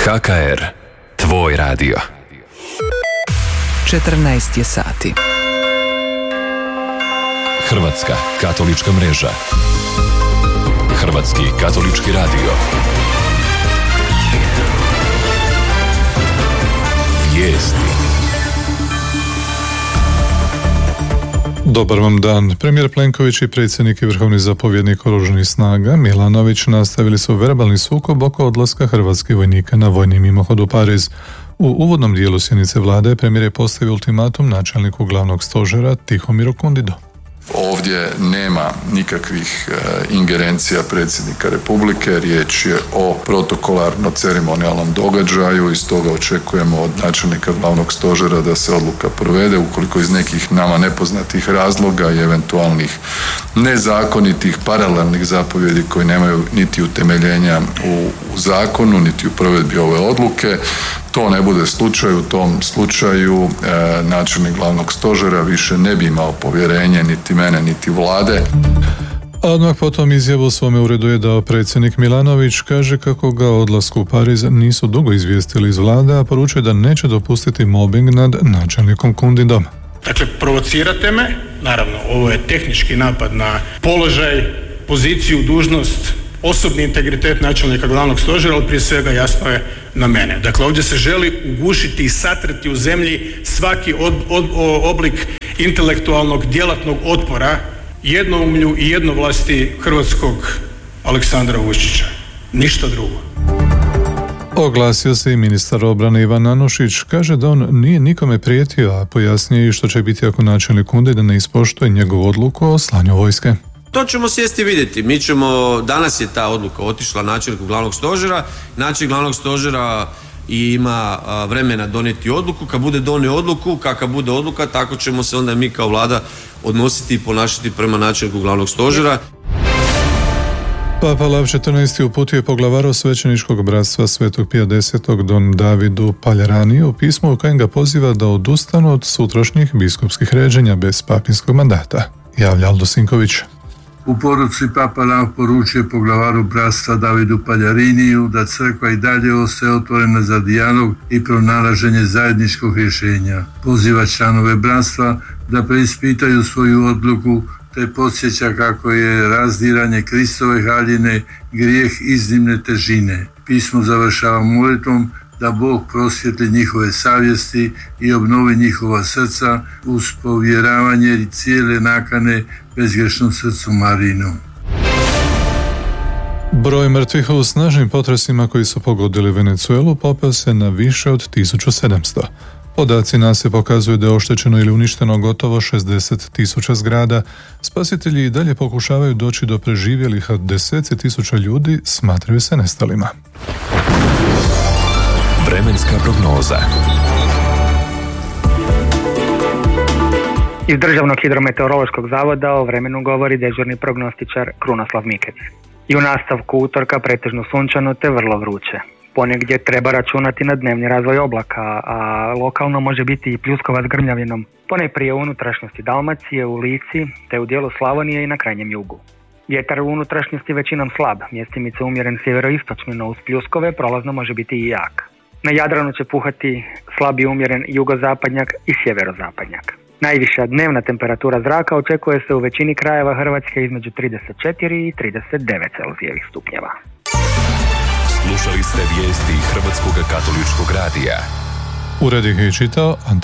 HKR, tvoj radio. 14 je sati. Hrvatska katolička mreža. Hrvatski katolički radio. Vijesti. Dobar vam dan. Premijer Plenković i predsjednik i vrhovni zapovjednik Oružanih snaga Milanović nastavili su verbalni sukob oko odlaska hrvatskih vojnika na vojni mimohod u Pariz. U uvodnom dijelu sjednice vlade premijer je postavio ultimatum načelniku glavnog stožera Tihomiru Kundidu. Ovdje nema nikakvih ingerencija predsjednika Republike, riječ je o protokolarno-ceremonijalnom događaju i stoga očekujemo od načelnika glavnog stožera da se odluka provede. Ukoliko iz nekih nama nepoznatih razloga i eventualnih nezakonitih paralelnih zapovjedi koji nemaju niti utemeljenja u zakonu, niti u provedbi ove odluke, to ne bude slučaj. U tom slučaju načelnik glavnog stožera više ne bi imao povjerenje niti mene, niti vlade. A odmah potom izjavu u svome uredu je dao predsjednik Milanović, kaže kako ga o odlasku u Pariz nisu dugo izvijestili iz vlade, a poručuje da neće dopustiti mobbing nad načelnikom Kundidom. Dakle, provocirate me, naravno, ovo je tehnički napad na položaj, poziciju, dužnost, osobni integritet načelnika glavnog stožera, ali prije svega jasno je na mene. Dakle, ovdje se želi ugušiti i satrati u zemlji svaki oblik intelektualnog djelatnog otpora jednoumlju i jednovlasti hrvatskog Aleksandra Vučića. Ništa drugo. Oglasio se i ministar obrane Ivan Anušić, kaže da on nije nikome prijetio, a pojasnije i što će biti ako načelnik Kundida ne ispoštuje njegovu odluku o slanju vojske. To ćemo sjesti i vidjeti. Mi ćemo, danas je ta odluka otišla načelniku glavnog stožera. Načelnik glavnog stožera ima vremena donijeti odluku. Kad bude donio odluku, kakva bude odluka, tako ćemo se onda mi kao vlada odnositi i ponašati prema načelniku glavnog stožera. Papa Lav XIV uputio je poglavaru svećeničkog bratstva Svetog Pija X Don Davidu Paljaraniju u pismu u kojem ga poziva da odustanu od sutrašnjih biskupskih ređenja bez papinskog mandata. Javlja Aldo Sinković. U poruci Papa Lav poručuje poglavaru bratstva Davidu Paljariniju da crkva i dalje ostaje otvorena za dijalog i pronalaženje zajedničkog rješenja. Poziva članove bratstva da preispitaju svoju odluku te podsjeća kako je razdiranje Kristove haljine grijeh iznimne težine. Pismo završava molitvom da Bog prosvjetli njihove savjesti i obnovi njihova srca uz povjeravanje i cijele nakane bezgrešnom srcu Marijinom. Broj mrtvih u snažnim potresima koji su pogodili Venezuelu popeo se na više od 1700. Podaci NASA pokazuju da je oštećeno ili uništeno gotovo 60.000 zgrada. Spasitelji i dalje pokušavaju doći do preživjelih, a deseci tisuća ljudi smatraju se nestalima. Vremenska prognoza. Iz Državnog hidrometeorološkog zavoda o vremenu govori dežurni prognostičar Krunoslav Mikec. I u nastavku utorka pretežno sunčano te vrlo vruće. Ponegdje treba računati na dnevni razvoj oblaka, a lokalno može biti i pljuskova s grmljavinom, ponajprije u unutrašnjosti Dalmacije, u Lici, te u dijelu Slavonije i na krajnjem jugu. Vjetar u unutrašnjosti većinom slab, mjestimice umjeren sjeveroistočno, no uz pljuskove prolazno može biti i jak. Na Jadranu će puhati slabi umjeren jugozapadnjak i sjeverozapadnjak. Najviša dnevna temperatura zraka očekuje se u većini krajeva Hrvatske između 34 i 39 celzijevih stupnjeva. Slušali ste vijesti Hrvatskog katoličkog radija. Ured ih je čitao Ante